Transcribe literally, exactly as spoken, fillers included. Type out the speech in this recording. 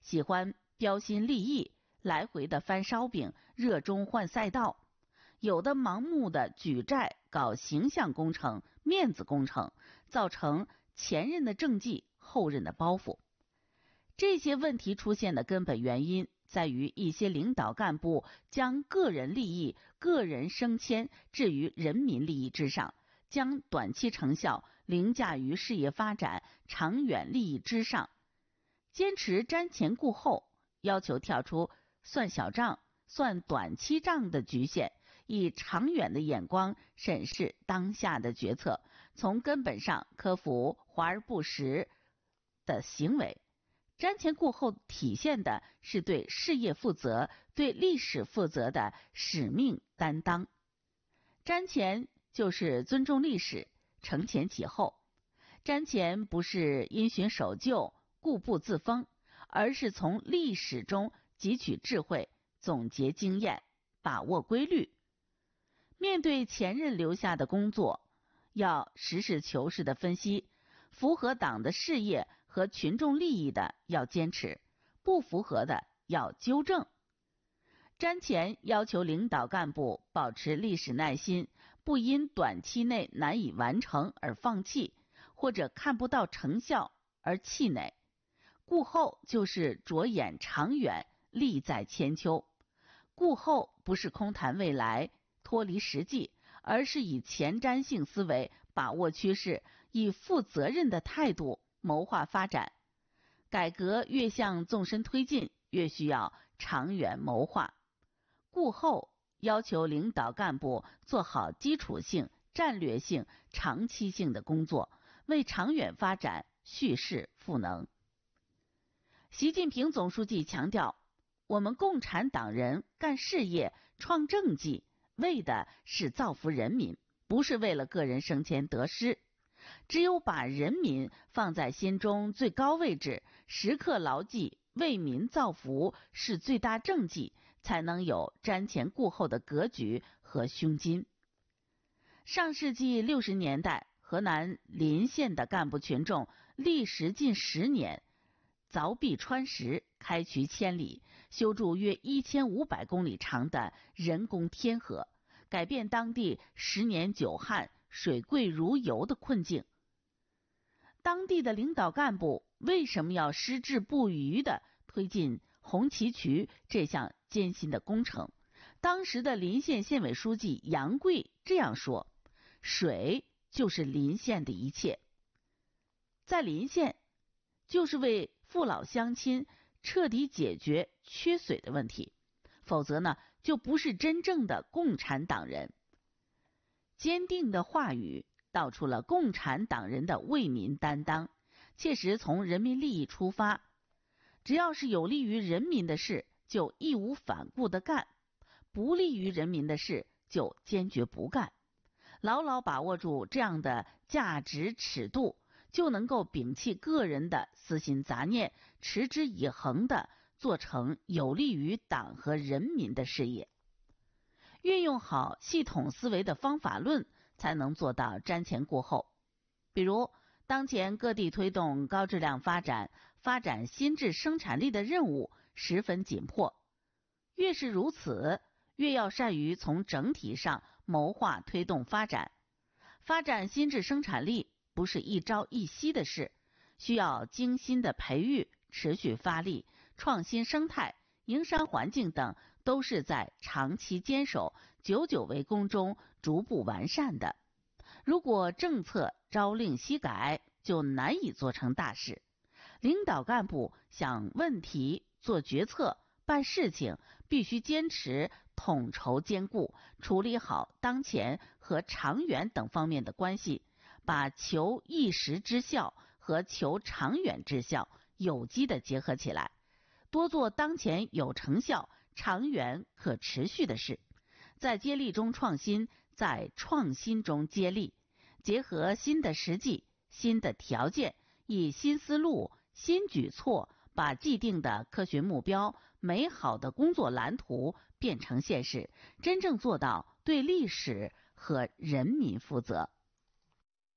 喜欢标新立异，来回的翻烧饼，热衷换赛道，有的盲目的举债搞形象工程、面子工程，造成前任的政绩，后任的包袱。这些问题出现的根本原因在于一些领导干部将个人利益、个人升迁置于人民利益之上，将短期成效凌驾于事业发展、长远利益之上，坚持瞻前顾后，要求跳出算小账、算短期账的局限，以长远的眼光审视当下的决策，从根本上克服华而不实的行为。瞻前顾后体现的是对事业负责、对历史负责的使命担当。瞻前就是尊重历史，承前启后。瞻前不是因循守旧、固步自封，而是从历史中汲取智慧，总结经验，把握规律。面对前任留下的工作，要实事求是的分析，符合党的事业和群众利益的要坚持，不符合的要纠正。瞻前要求领导干部保持历史耐心，不因短期内难以完成而放弃，或者看不到成效而气馁。顾后就是着眼长远，利在千秋。顾后不是空谈未来、脱离实际，而是以前瞻性思维把握趋势，以负责任的态度谋划发展。改革越向纵深推进，越需要长远谋划。顾后要求领导干部做好基础性、战略性、长期性的工作，为长远发展蓄势赋能。习近平总书记强调，我们共产党人干事业、创政绩，为的是造福人民，不是为了个人升迁得失。只有把人民放在心中最高位置，时刻牢记为民造福是最大政绩，才能有瞻前顾后的格局和胸襟。上世纪六十年代，河南临县的干部群众历时近十年，凿壁穿石，开渠千里，修筑约一千五百公里长的人工天河，改变当地十年久旱、水贵如油的困境。当地的领导干部为什么要矢志不渝地推进红旗渠这项艰辛的工程？当时的临县县委书记杨贵这样说：水就是临县的一切。在临县，就是为父老乡亲彻底解决缺水的问题，否则呢，就不是真正的共产党人。坚定的话语道出了共产党人的为民担当，切实从人民利益出发，只要是有利于人民的事，就义无反顾地干；不利于人民的事，就坚决不干。牢牢把握住这样的价值尺度，就能够摒弃个人的私心杂念，持之以恒地做成有利于党和人民的事业。运用好系统思维的方法论，才能做到瞻前顾后。比如，当前各地推动高质量发展、发展新质生产力的任务十分紧迫，越是如此，越要善于从整体上谋划推动发展。发展新质生产力不是一朝一夕的事，需要精心的培育、持续发力，创新生态、营商环境等都是在长期坚守、久久为功中逐步完善的。如果政策朝令夕改，就难以做成大事。领导干部想问题、做决策、办事情，必须坚持统筹兼顾，处理好当前和长远等方面的关系，把求一时之效和求长远之效有机地结合起来，多做当前有成效、长远可持续的事，在接力中创新，在创新中接力，结合新的实际、新的条件，以新思路、新举措，把既定的科学目标、美好的工作蓝图变成现实，真正做到对历史和人民负责。